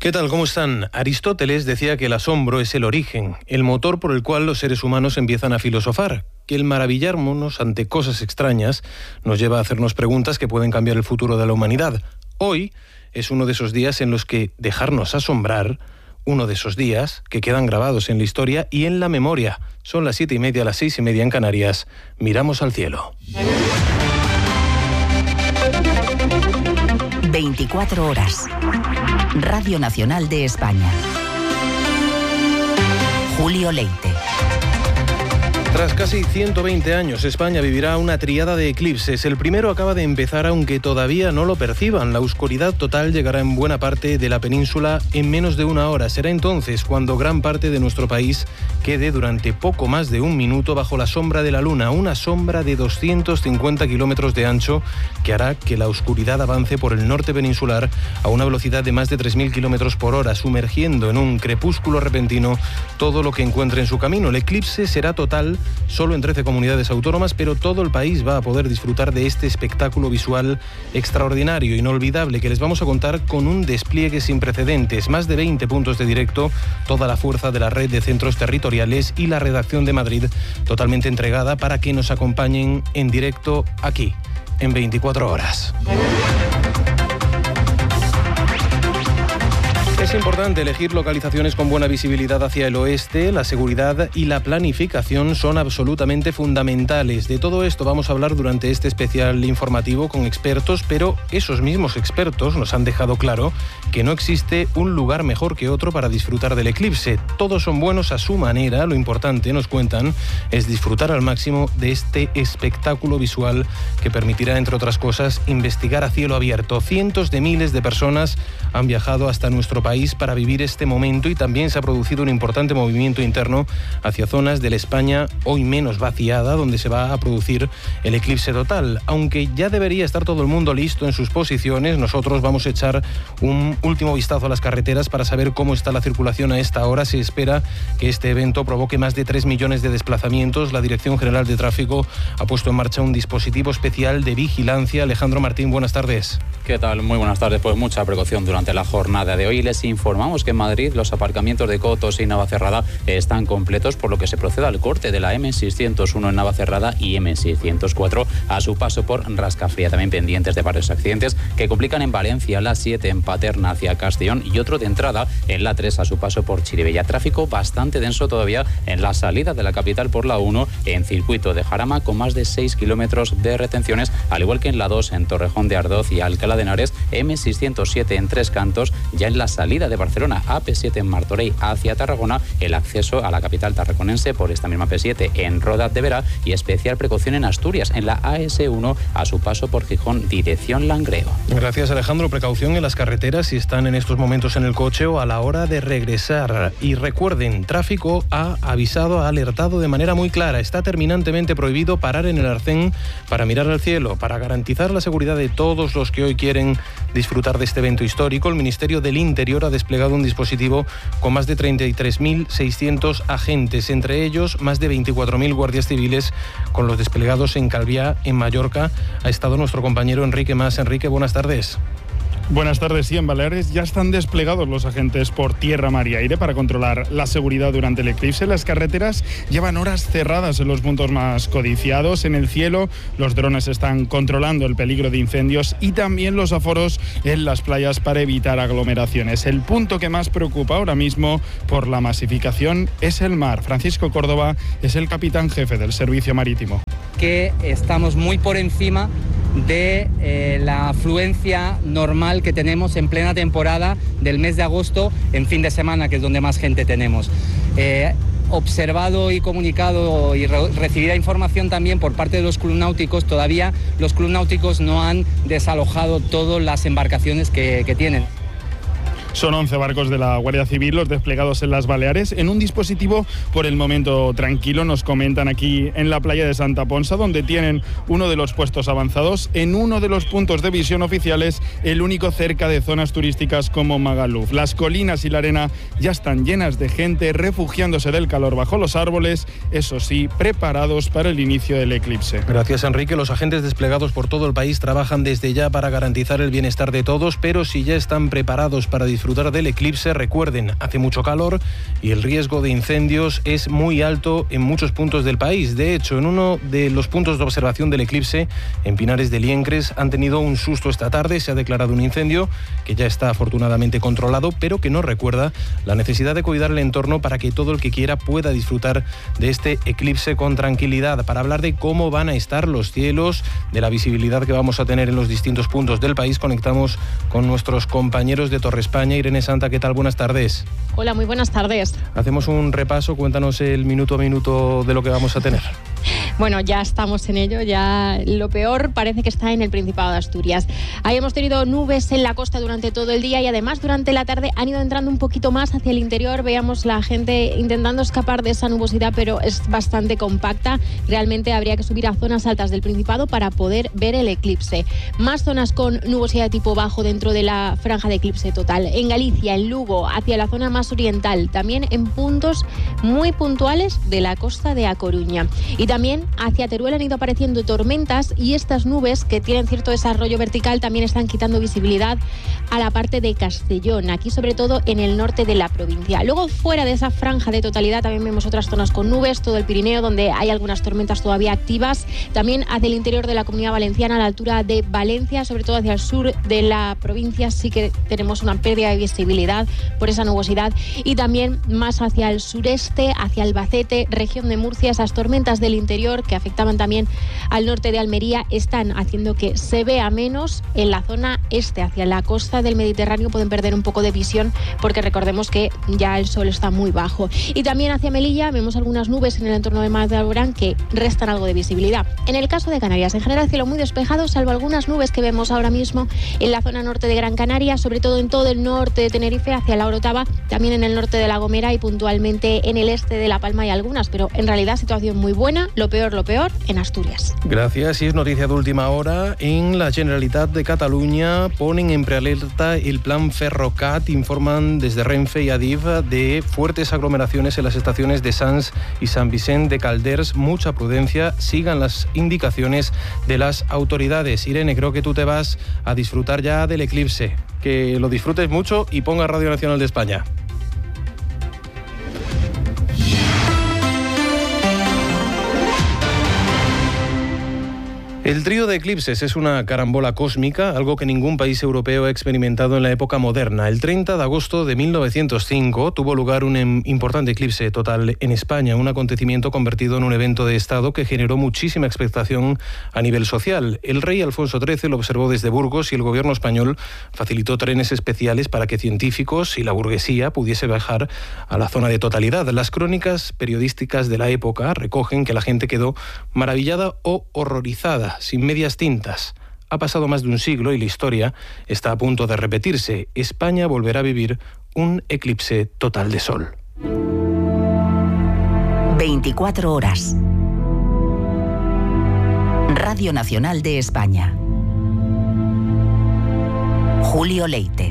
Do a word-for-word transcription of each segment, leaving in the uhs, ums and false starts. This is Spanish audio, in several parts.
¿Qué tal? ¿Cómo están? Aristóteles decía que el asombro es el origen, el motor por el cual los seres humanos empiezan a filosofar, que el maravillarnos ante cosas extrañas nos lleva a hacernos preguntas que pueden cambiar el futuro de la humanidad. Hoy es uno de esos días en los que dejarnos asombrar, uno de esos días que quedan grabados en la historia y en la memoria. Son las siete y media, las seis y media en Canarias. Miramos al cielo. veinticuatro horas. Radio Nacional de España. Julio Leite. Tras casi ciento veinte años, España vivirá una tríada de eclipses. El primero acaba de empezar, aunque todavía no lo perciban. La oscuridad total llegará en buena parte de la península en menos de una hora. Será entonces cuando gran parte de nuestro país quede durante poco más de un minuto bajo la sombra de la luna, una sombra de doscientos cincuenta kilómetros de ancho que hará que la oscuridad avance por el norte peninsular a una velocidad de más de tres mil kilómetros por hora, sumergiendo en un crepúsculo repentino todo lo que encuentre en su camino. El eclipse será total solo en trece comunidades autónomas, pero todo el país va a poder disfrutar de este espectáculo visual extraordinario, inolvidable, que les vamos a contar con un despliegue sin precedentes. Más de veinte puntos de directo, toda la fuerza de la red de centros territoriales y la redacción de Madrid totalmente entregada para que nos acompañen en directo aquí, en veinticuatro horas. Es importante elegir localizaciones con buena visibilidad hacia el oeste. La seguridad y la planificación son absolutamente fundamentales. De todo esto vamos a hablar durante este especial informativo con expertos, pero esos mismos expertos nos han dejado claro que no existe un lugar mejor que otro para disfrutar del eclipse. Todos son buenos a su manera. Lo importante, nos cuentan, es disfrutar al máximo de este espectáculo visual que permitirá, entre otras cosas, investigar a cielo abierto. Cientos de miles de personas han viajado hasta nuestro país para vivir este momento y también se ha producido un importante movimiento interno hacia zonas de la España hoy menos vaciada, donde se va a producir el eclipse total. Aunque ya debería estar todo el mundo listo en sus posiciones, nosotros vamos a echar un último vistazo a las carreteras para saber cómo está la circulación a esta hora. Se espera que este evento provoque más de tres millones de desplazamientos. La Dirección General de Tráfico ha puesto en marcha un dispositivo especial de vigilancia. Alejandro Martín, buenas tardes. ¿Qué tal? Muy buenas tardes. Pues mucha precaución durante la jornada de hoy. Les informamos que en Madrid los aparcamientos de Cotos y Navacerrada están completos, por lo que se procede al corte de la eme seiscientos uno en Navacerrada y eme seiscientos cuatro a su paso por Rascafría. También pendientes de varios accidentes que complican en Valencia, la siete en Paterna hacia Castellón y otro de entrada en la tres a su paso por Chirivella. Tráfico bastante denso todavía en la salida de la capital por la uno en circuito de Jarama, con más de seis kilómetros de retenciones, al igual que en la dos en Torrejón de Ardoz y Alcalá de Henares, eme seiscientos siete en Tres Cantos. Ya en la salida de Barcelona, a pe siete en Martorell hacia Tarragona, el acceso a la capital tarraconense por esta misma pe siete en Roda de Vera, y especial precaución en Asturias en la a ese uno a su paso por Gijón, dirección Langreo. Gracias, Alejandro. Precaución en las carreteras si están en estos momentos en el coche o a la hora de regresar. Y recuerden, tráfico ha avisado, ha alertado de manera muy clara. Está terminantemente prohibido parar en el arcén para mirar al cielo. Para garantizar la seguridad de todos los que hoy quieren disfrutar de este evento histórico, el Ministerio del Interior ha desplegado un dispositivo con más de treinta y tres mil seiscientos agentes, entre ellos más de veinticuatro mil guardias civiles, con los desplegados en Calviá, en Mallorca. Ha estado nuestro compañero Enrique Mas. Enrique, buenas tardes. Buenas tardes. Sí, en Baleares ya están desplegados los agentes por tierra, mar y aire para controlar la seguridad durante el eclipse. Las carreteras llevan horas cerradas en los puntos más codiciados. En el cielo, los drones están controlando el peligro de incendios y también los aforos en las playas para evitar aglomeraciones. El punto que más preocupa ahora mismo por la masificación es el mar. Francisco Córdoba es el capitán jefe del servicio marítimo. Que estamos muy por encima de eh, la afluencia normal que tenemos en plena temporada del mes de agosto, en fin de semana, que es donde más gente tenemos. Eh, observado y comunicado y re- recibida información también por parte de los clubes náuticos, todavía los clubes náuticos no han desalojado todas las embarcaciones que, que tienen. Son once barcos de la Guardia Civil los desplegados en las Baleares en un dispositivo por el momento tranquilo. Nos comentan aquí en la playa de Santa Ponsa, donde tienen uno de los puestos avanzados en uno de los puntos de visión oficiales, el único cerca de zonas turísticas como Magaluf. Las colinas y la arena ya están llenas de gente refugiándose del calor bajo los árboles, eso sí, preparados para el inicio del eclipse. Gracias, Enrique. Los agentes desplegados por todo el país trabajan desde ya para garantizar el bienestar de todos, pero si ya están preparados para disfrutar disfrutar del eclipse. Recuerden, hace mucho calor y el riesgo de incendios es muy alto en muchos puntos del país. De hecho, en uno de los puntos de observación del eclipse, en Pinares de Liencres, han tenido un susto esta tarde. Se ha declarado un incendio que ya está afortunadamente controlado, pero que nos recuerda la necesidad de cuidar el entorno para que todo el que quiera pueda disfrutar de este eclipse con tranquilidad. Para hablar de cómo van a estar los cielos, de la visibilidad que vamos a tener en los distintos puntos del país, conectamos con nuestros compañeros de Torre España. Irene Santa, ¿qué tal? Buenas tardes. Hola, muy buenas tardes. Hacemos un repaso, cuéntanos el minuto a minuto de lo que vamos a tener. Bueno, ya estamos en ello, ya lo peor parece que está en el Principado de Asturias. Ahí hemos tenido nubes en la costa durante todo el día y además durante la tarde han ido entrando un poquito más hacia el interior. Veamos la gente intentando escapar de esa nubosidad, pero es bastante compacta. Realmente habría que subir a zonas altas del Principado para poder ver el eclipse. Más zonas con nubosidad de tipo bajo dentro de la franja de eclipse total. En Galicia, en Lugo, hacia la zona más oriental, también en puntos muy puntuales de la costa de A Coruña. Y también hacia Teruel han ido apareciendo tormentas y estas nubes que tienen cierto desarrollo vertical también están quitando visibilidad a la parte de Castellón, aquí sobre todo en el norte de la provincia. Luego fuera de esa franja de totalidad también vemos otras zonas con nubes, todo el Pirineo donde hay algunas tormentas todavía activas, también hacia el interior de la Comunidad Valenciana a la altura de Valencia, sobre todo hacia el sur de la provincia sí que tenemos una pérdida de visibilidad por esa nubosidad y también más hacia el sureste, hacia Albacete, región de Murcia, esas tormentas del interior que afectaban también al norte de Almería están haciendo que se vea menos en la zona este, hacia la costa del Mediterráneo pueden perder un poco de visión porque recordemos que ya el sol está muy bajo. Y también hacia Melilla vemos algunas nubes en el entorno de Mar de Alborán que restan algo de visibilidad. En el caso de Canarias, en general cielo muy despejado, salvo algunas nubes que vemos ahora mismo en la zona norte de Gran Canaria, sobre todo en todo el norte de Tenerife, hacia la Orotava, también en el norte de La Gomera y puntualmente en el este de La Palma hay algunas, pero en realidad situación muy buena, lo peor, lo peor, en Asturias. Gracias. Y es noticia de última hora. En la Generalitat de Cataluña ponen en prealerta el plan Ferrocat. Informan desde Renfe y Adif de fuertes aglomeraciones en las estaciones de Sants y San Vicent de Calders. Mucha prudencia. Sigan las indicaciones de las autoridades. Irene, creo que tú te vas a disfrutar ya del eclipse. Que lo disfrutes mucho y ponga Radio Nacional de España. El trío de eclipses es una carambola cósmica, algo que ningún país europeo ha experimentado en la época moderna. El treinta de agosto de mil novecientos cinco tuvo lugar un importante eclipse total en España, un acontecimiento convertido en un evento de Estado que generó muchísima expectación a nivel social. El rey Alfonso trece lo observó desde Burgos y el gobierno español facilitó trenes especiales para que científicos y la burguesía pudiese viajar a la zona de totalidad. Las crónicas periodísticas de la época recogen que la gente quedó maravillada o horrorizada, sin medias tintas. Ha pasado más de un siglo y la historia está a punto de repetirse. España volverá a vivir un eclipse total de sol. veinticuatro horas. Radio Nacional de España. Julio Leite.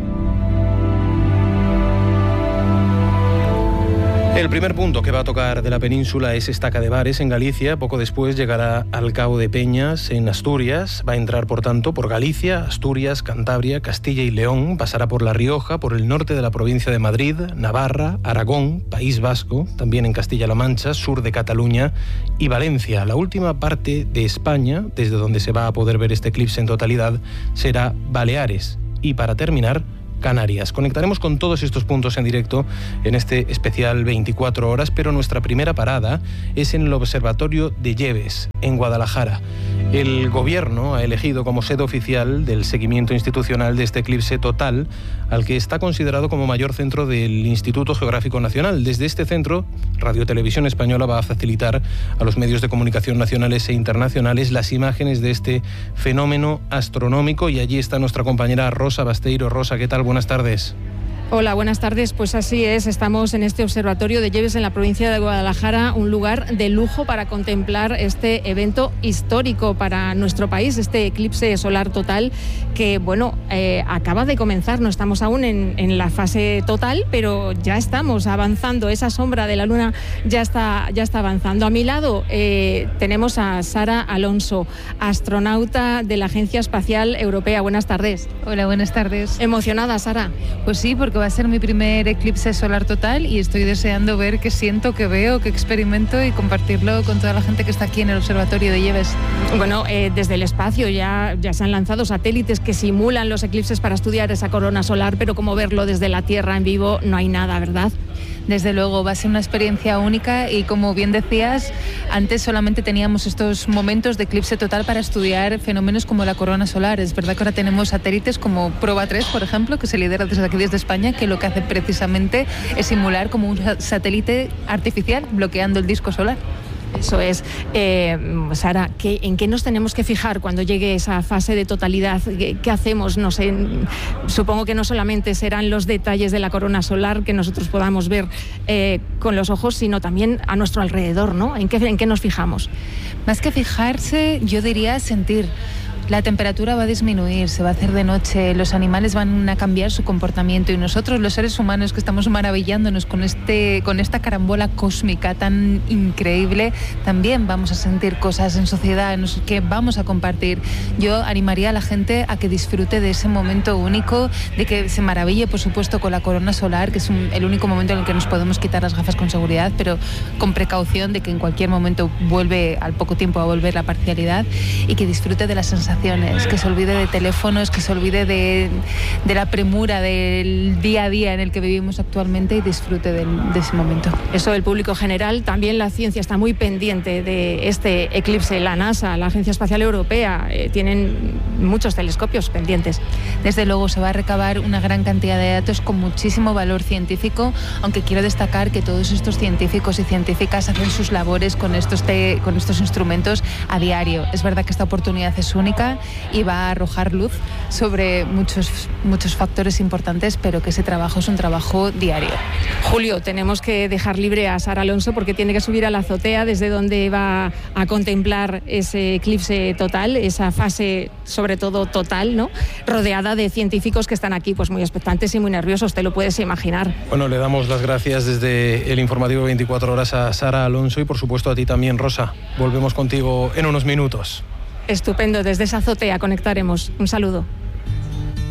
El primer punto que va a tocar de la península es Estaca de Bares, en Galicia. Poco después llegará al Cabo de Peñas, en Asturias. Va a entrar, por tanto, por Galicia, Asturias, Cantabria, Castilla y León. Pasará por La Rioja, por el norte de la provincia de Madrid, Navarra, Aragón, País Vasco, también en Castilla-La Mancha, sur de Cataluña y Valencia. La última parte de España, desde donde se va a poder ver este eclipse en totalidad, será Baleares. Y para terminar, Canarias. Conectaremos con todos estos puntos en directo en este especial veinticuatro horas, pero nuestra primera parada es en el Observatorio de Lleves, en Guadalajara. El Gobierno ha elegido como sede oficial del seguimiento institucional de este eclipse total, al que está considerado como mayor centro del Instituto Geográfico Nacional. Desde este centro, Radio Televisión Española va a facilitar a los medios de comunicación nacionales e internacionales las imágenes de este fenómeno astronómico, y allí está nuestra compañera Rosa Basteiro. Rosa, ¿qué tal? Buenas tardes. Hola, buenas tardes. Pues así es, estamos en este observatorio de Lleves en la provincia de Guadalajara, un lugar de lujo para contemplar este evento histórico para nuestro país, este eclipse solar total que, bueno, eh, acaba de comenzar. No estamos aún en, en la fase total, pero ya estamos avanzando. Esa sombra de la luna ya está, ya está avanzando. A mi lado eh, tenemos a Sara Alonso, astronauta de la Agencia Espacial Europea. Buenas tardes. Hola, buenas tardes. ¿Emocionada, Sara? Pues sí, porque va a ser mi primer eclipse solar total y estoy deseando ver qué siento, qué veo, qué experimento y compartirlo con toda la gente que está aquí en el observatorio de Lleves. Bueno, eh, desde el espacio ya, ya se han lanzado satélites que simulan los eclipses para estudiar esa corona solar, pero como verlo desde la Tierra en vivo no hay nada, ¿verdad? Desde luego, va a ser una experiencia única y, como bien decías, antes solamente teníamos estos momentos de eclipse total para estudiar fenómenos como la corona solar. Es verdad que ahora tenemos satélites como Proba tres, por ejemplo, que se lidera desde aquí, desde España, que lo que hace precisamente es simular como un satélite artificial bloqueando el disco solar. Eso es. Eh, Sara, ¿qué, ¿en qué nos tenemos que fijar cuando llegue esa fase de totalidad? ¿Qué, qué hacemos? No sé, supongo que no solamente serán los detalles de la corona solar que nosotros podamos ver eh, con los ojos, sino también a nuestro alrededor, ¿no? ¿En qué, en qué nos fijamos? Más que fijarse, yo diría sentir. La temperatura va a disminuir, se va a hacer de noche, los animales van a cambiar su comportamiento y nosotros, los seres humanos que estamos maravillándonos con, este, con esta carambola cósmica tan increíble, también vamos a sentir cosas en sociedad que vamos a compartir. Yo animaría a la gente a que disfrute de ese momento único, de que se maraville, por supuesto, con la corona solar, que es un, el único momento en el que nos podemos quitar las gafas con seguridad, pero con precaución de que en cualquier momento vuelve, al poco tiempo, a volver la parcialidad, y que disfrute de la sensación, que se olvide de teléfonos, que se olvide de, de la premura del día a día en el que vivimos actualmente y disfrute del, de ese momento. Eso el público general. También la ciencia está muy pendiente de este eclipse. La NASA, la Agencia Espacial Europea, eh, tienen muchos telescopios pendientes. Desde luego se va a recabar una gran cantidad de datos con muchísimo valor científico, aunque quiero destacar que todos estos científicos y científicas hacen sus labores con estos, te, con estos instrumentos a diario. Es verdad que esta oportunidad es única y va a arrojar luz sobre muchos, muchos factores importantes, pero que ese trabajo es un trabajo diario. Julio, tenemos que dejar libre a Sara Alonso porque tiene que subir a la azotea desde donde va a contemplar ese eclipse total, esa fase sobre todo total, ¿no? Rodeada de científicos que están aquí pues muy expectantes y muy nerviosos, te lo puedes imaginar. Bueno, le damos las gracias desde el informativo veinticuatro horas a Sara Alonso y por supuesto a ti también, Rosa. Volvemos contigo en unos minutos. Estupendo, desde esa azotea conectaremos. Un saludo.